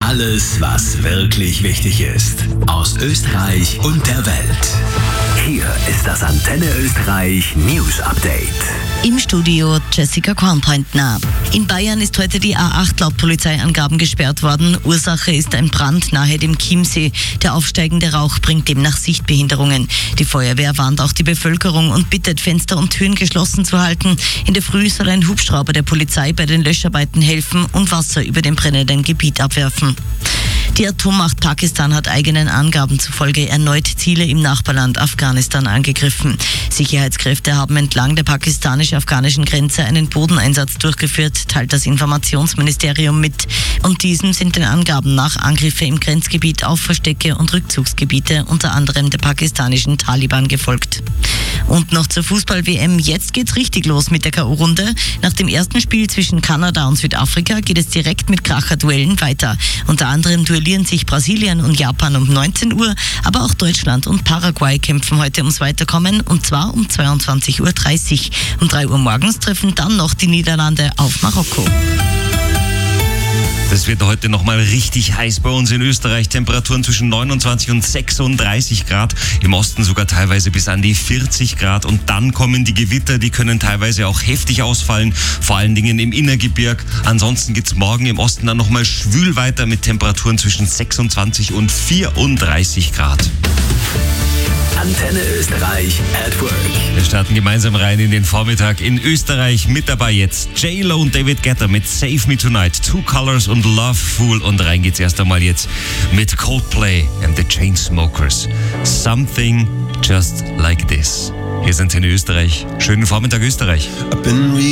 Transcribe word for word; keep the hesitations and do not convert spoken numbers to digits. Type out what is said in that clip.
alles, was wirklich wichtig ist. Aus Österreich und der Welt. Hier ist das Antenne Österreich News Update. Im Studio Jessica Kornpointner. In Bayern ist heute die A acht laut Polizeiangaben gesperrt worden. Ursache ist ein Brand nahe dem Chiemsee. Der aufsteigende Rauch bringt demnach Sichtbehinderungen. Die Feuerwehr warnt auch die Bevölkerung und bittet, Fenster und Türen geschlossen zu halten. In der Früh soll ein Hubschrauber der Polizei bei den Löscharbeiten helfen und Wasser über dem brennenden Gebiet abwerfen. Die Atommacht Pakistan hat eigenen Angaben zufolge erneut Ziele im Nachbarland Afghanistan angegriffen. Sicherheitskräfte haben entlang der pakistanisch-afghanischen Grenze einen Bodeneinsatz durchgeführt, teilt das Informationsministerium mit. Und diesem sind den Angaben nach Angriffe im Grenzgebiet auf Verstecke und Rückzugsgebiete, unter anderem der pakistanischen Taliban, gefolgt. Und noch zur Fußball-W M. Jetzt geht's richtig los mit der K O-Runde. Nach dem ersten Spiel zwischen Kanada und Südafrika geht es direkt mit Kracher-Duellen weiter. Unter anderem duellieren sich Brasilien und Japan um neunzehn Uhr, aber auch Deutschland und Paraguay kämpfen heute ums Weiterkommen, und zwar um zweiundzwanzig Uhr dreißig. Um drei Uhr morgens treffen dann noch die Niederlande auf Marokko. Es wird heute nochmal richtig heiß bei uns in Österreich. Temperaturen zwischen neunundzwanzig und sechsunddreißig Grad. Im Osten sogar teilweise bis an die vierzig Grad. Und dann kommen die Gewitter, die können teilweise auch heftig ausfallen. Vor allen Dingen im Innergebirg. Ansonsten geht's morgen im Osten dann nochmal schwül weiter mit Temperaturen zwischen sechsundzwanzig und vierunddreißig Grad. Antenne Österreich at Work. Wir starten gemeinsam rein in den Vormittag. In Österreich mit dabei jetzt J-Lo und David Guetta mit Save Me Tonight, Two Colors und Love Fool. Und rein geht's erst einmal jetzt mit Coldplay and the Chainsmokers. Something Just Like This. Hier sind Antenne Österreich. Schönen Vormittag Österreich.